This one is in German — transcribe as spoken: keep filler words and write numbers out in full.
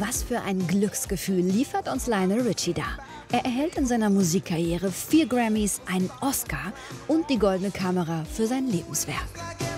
Was für ein Glücksgefühl liefert uns Lionel Richie da. Er erhält in seiner Musikkarriere vier Grammys, einen Oscar und die Goldene Kamera für sein Lebenswerk.